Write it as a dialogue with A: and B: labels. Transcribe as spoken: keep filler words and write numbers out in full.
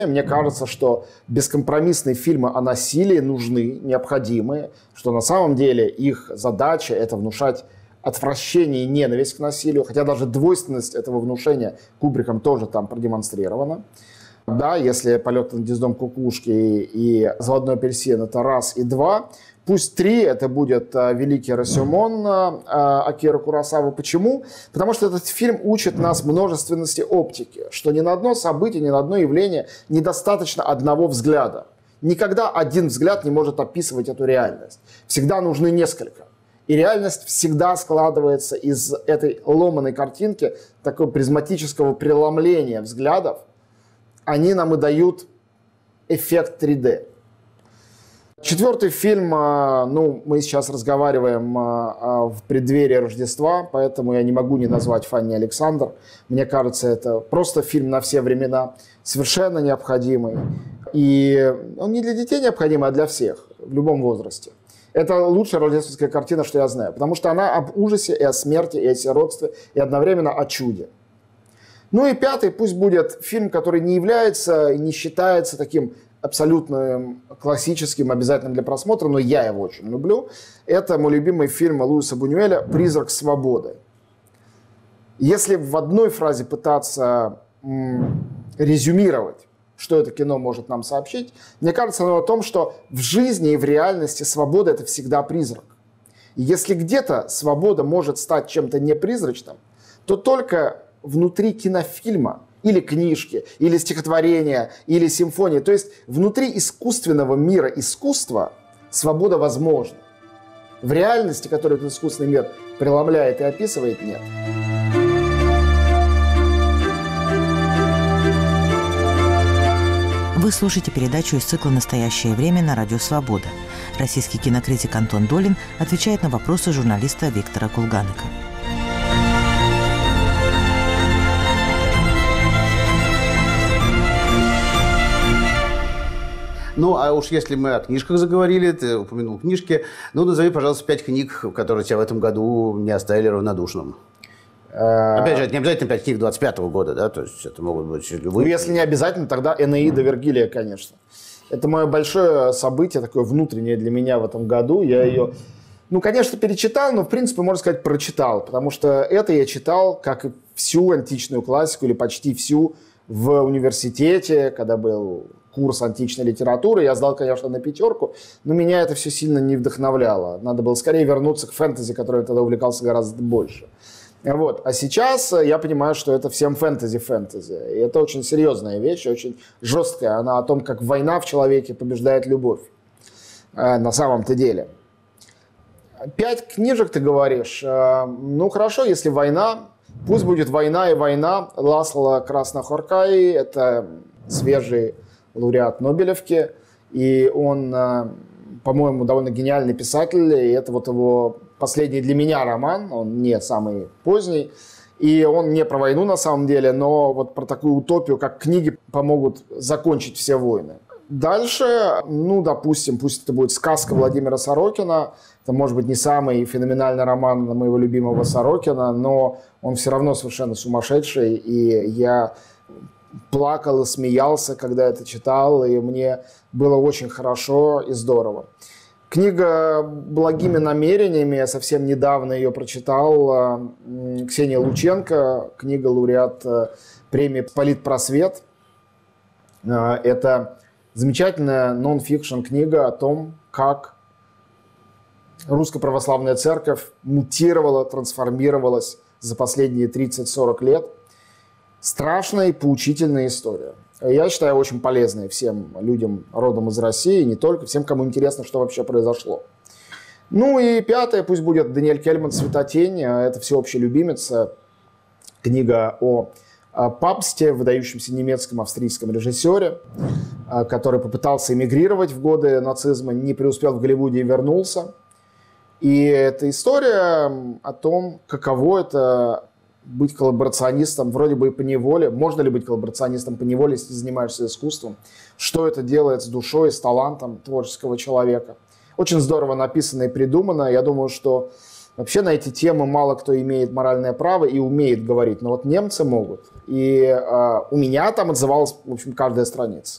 A: Мне кажется, что бескомпромиссные фильмы о насилии нужны, необходимы, что на самом деле их задача – это внушать отвращение и ненависть к насилию, хотя даже двойственность этого внушения Кубриком тоже там продемонстрирована. Да, если «Полет над гнездом кукушки» и «Заводной апельсин» – это раз и два, пусть три – это будет «Великий Расёмон» Акиры Куросавы. Почему? Потому что этот фильм учит нас множественности оптики, что ни на одно событие, ни на одно явление недостаточно одного взгляда. Никогда один взгляд не может описывать эту реальность. Всегда нужны несколько. И реальность всегда складывается из этой ломаной картинки, такого призматического преломления взглядов. Они нам и дают эффект три дэ. Четвертый фильм, ну, мы сейчас разговариваем в преддверии Рождества, поэтому я не могу не назвать «Фанни Александр». Мне кажется, это просто фильм на все времена, совершенно необходимый. И он не для детей необходимый, а для всех, в любом возрасте. Это лучшая рождественская картина, что я знаю, потому что она об ужасе и о смерти, и о сиротстве, и одновременно о чуде. Ну и пятый, пусть будет фильм, который не является и не считается таким абсолютно классическим, обязательным для просмотра, но я его очень люблю. Это мой любимый фильм Луиса Бунюэля «Призрак свободы». Если в одной фразе пытаться м, резюмировать, что это кино может нам сообщить, мне кажется, оно о том, что в жизни и в реальности свобода – это всегда призрак. И если где-то свобода может стать чем-то непризрачным, то только внутри кинофильма, или книжки, или стихотворения, или симфонии. То есть внутри искусственного мира искусства свобода возможна. В реальности, которую этот искусственный мир преломляет и описывает, нет.
B: Вы слушаете передачу из цикла «Настоящее время» на Радио Свобода. Российский кинокритик Антон Долин отвечает на вопросы журналиста Виктора Кулганика.
C: Ну, а уж если мы о книжках заговорили, ты упомянул книжки, ну, назови, пожалуйста, пять книг, которые тебя в этом году не оставили равнодушным. Опять же, это не обязательно пять книг двадцать пятого года, да, то есть это могут быть любые.
A: Ну, если не обязательно, тогда «Энеида» Вергилия, конечно. Это мое большое событие, такое внутреннее для меня в этом году. Я ее, ну, конечно, перечитал, но, в принципе, можно сказать, прочитал, потому что это я читал, как и всю античную классику, или почти всю, в университете, когда был курс античной литературы. Я сдал, конечно, на пятерку, но меня это все сильно не вдохновляло. Надо было скорее вернуться к фэнтези, которой я тогда увлекался гораздо больше. Вот. А сейчас я понимаю, что это всем фэнтези-фэнтези. И это очень серьезная вещь, очень жесткая. Она о том, как война в человеке побеждает любовь. Э, на самом-то деле. Пять книжек, ты говоришь. Э, ну, хорошо, если война. Пусть будет «Война и война» Ласло Краснохоркай. Это свежий лауреат Нобелевки. И он, э, по-моему, довольно гениальный писатель. И это вот его последний для меня роман, он не самый поздний, и он не про войну на самом деле, но вот про такую утопию, как книги помогут закончить все войны. Дальше, ну, допустим, пусть это будет сказка Владимира Сорокина, это может быть не самый феноменальный роман моего любимого Сорокина, но он все равно совершенно сумасшедший, и я плакал и смеялся, когда это читал, и мне было очень хорошо и здорово. Книга «Благими намерениями», я совсем недавно ее прочитал, Ксения Лученко, книга лауреат премии «Политпросвет». Это замечательная нон-фикшн книга о том, как Русская Православная Церковь мутировала, трансформировалась за последние тридцать-сорок лет. Страшная и поучительная история. Я считаю, очень полезной всем людям родом из России, не только, всем, кому интересно, что вообще произошло. Ну и пятое, пусть будет Даниэль Кельман «Светотень». Это всеобщая любимица. Книга о папсте, выдающемся немецком австрийском режиссере, который попытался эмигрировать в годы нацизма, не преуспел в Голливуде и вернулся. И это история о том, каково это быть коллаборационистом вроде бы и по неволе. Можно ли быть коллаборационистом по неволе, если ты занимаешься искусством? Что это делает с душой, с талантом творческого человека? Очень здорово написано и придумано. Я думаю, что вообще на эти темы мало кто имеет моральное право и умеет говорить. Но вот немцы могут. И э, у меня там отзывалась, в общем, каждая страница.